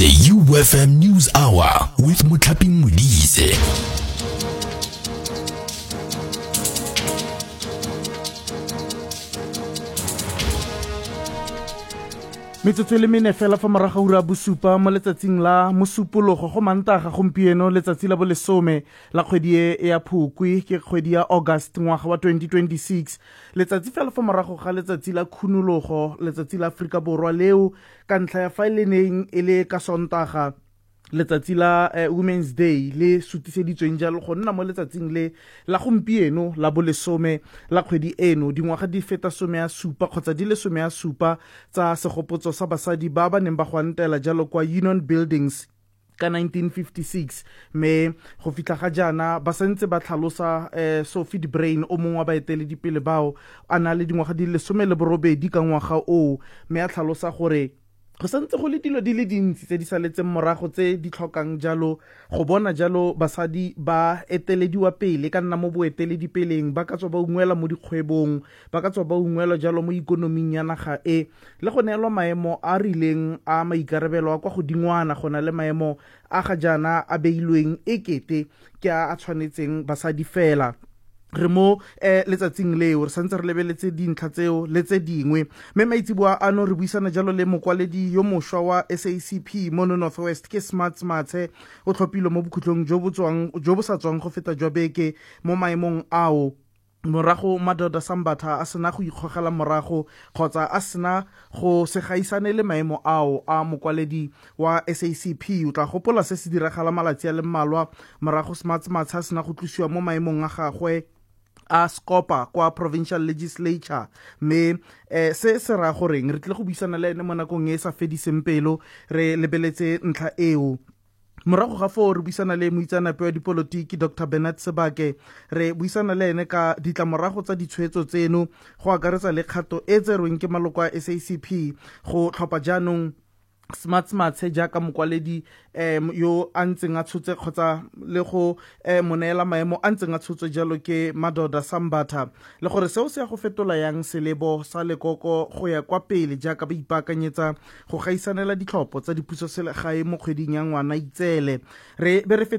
The UFM News Hour with Muthapi Modise. Metsotso le mene fela fa moraga ura bosupa mo letsatsing la mosupologo go mantaga gompieno letsatsi la bolesome la kgwedi e ya Phukwi ke kgwedi ya August ngwaga wa 2026. Letsatsi fela fa morago ga letsatsi la khunologo letsatsi la Afrika Borwa leo ka ntlha ya fa le neng e le ka Sontaga letsatsi la Women's Day le sutiseditsweng jalo go nna mo letsatsing le la gompieno la bolesome la kgwedi eno dingwaga di feta 17 kgotsa di le 17 tsa segopotso sa basadi ba ba neng ba gwantela jalo kwa Union Buildings ka 1956 me go fitla ga jana ba sentse ba tlhalosa Sophie de Bruyn o mongwe wa baeteledipele bao a na le dingwaga di le 18 ka ngwaga o me a tlhalosa gore go santse go le dilo di le dintsi tse di saletseng morago tse di tlhokang jalo go bona jalo basadi ba etelediwa pele ka nna mo boeteledipeleng ba ka tswa ba ungwela mo dikgwebong ba ka tswa ba ungwela jalo mo ikonoming ya naga e le go neelwa maemo a rileng a maikarabelo a kwa godingwana go na le maemo a ga jana a beilweng ekete ke a tshwanetseng basadi fela re mo letsatsing leo re santse re lebeletse dintlha tseo le tse dingwe mme maitseboa ano re buisana jalo le mokwaledi yo mošwa wa SACP mo Northwest ke Smart Mathe o tlhophilwe mo bokhutlong jo bo sa tswang go feta jwa beke mo maemong ao morago Madoda Sambatha a sena go ikgogela morago kgotsa a sena go se gaisane le maemo ao a mokwaledi wa SACP o tla gopola se se diragala malatsi a le mmalwa morago Smart Mathe a sena go tlosiwa mo maemong a gagwe a Scopa kwa provincial legislature me se ra goreng re tle go buisana le ene mo nakong e sa fediseng pelo re lebeletse ntlha eo morago ga foo re buisana le moitseanape wa dipolotiki Dr. Bernard Sebake re buisana le ene ka ditlamorago tsa ditshwetso tseno go akaretsa le kgato e tserweng ke maloko a SACP go tlhopha jaanong Smart Mathe jaaka mokwaledi yo a ntseng a tshotse kgotsa le go moneela maemo a ntseng a tshotse jalo ke Madoda Sambatha le gore seo se ya go fetola yang selebo sa lekoko go ya kwa pele jaaka ba ipaakanyetsa go gaisanela ditlhopho tsa dipuso selegae mo kgweding ya Ngwanaitseele re